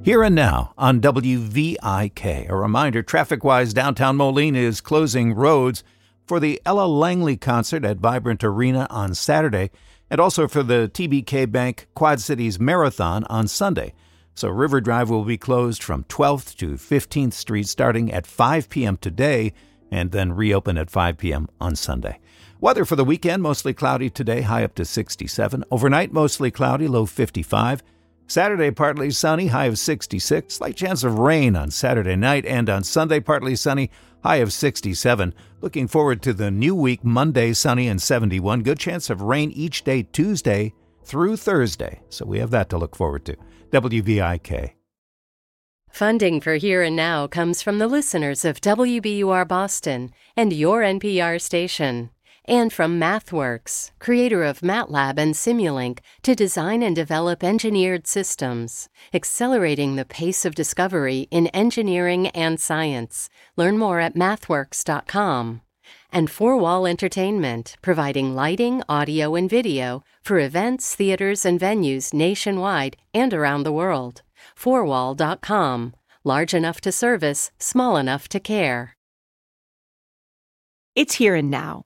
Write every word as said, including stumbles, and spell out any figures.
Here and now on W V I K. A reminder, traffic-wise, downtown Moline is closing roads for the Ella Langley concert at Vibrant Arena on Saturday, and also for the T B K Bank Quad Cities Marathon on Sunday. So River Drive will be closed from twelfth to fifteenth Street starting at five p.m. today and then reopen at five p.m. on Sunday. Weather for the weekend, mostly cloudy today, high up to sixty-seven. Overnight, mostly cloudy, low fifty-five. Saturday, partly sunny, high of sixty-six. Slight chance of rain on Saturday night, and on Sunday, partly sunny, high of sixty-seven. Looking forward to the new week, Monday, sunny and seventy-one. Good chance of rain each day Tuesday through Thursday. So we have that to look forward to. W V I K. Funding for Here and Now comes from the listeners of W B U R Boston and your N P R station. And from MathWorks, creator of MATLAB and Simulink, to design and develop engineered systems, accelerating the pace of discovery in engineering and science. Learn more at mathworks dot com. And Four Wall Entertainment, providing lighting, audio, and video for events, theaters, and venues nationwide and around the world. four wall dot com. Large enough to service, small enough to care. It's Here and Now